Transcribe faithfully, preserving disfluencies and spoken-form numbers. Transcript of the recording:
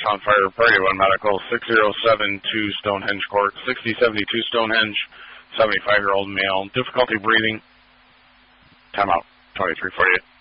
on fire, Priority One Medical, six zero seven two Stonehenge Court, sixty seventy-two Stonehenge, seventy-five-year-old male, difficulty breathing. Time out, twenty-three forty-eight.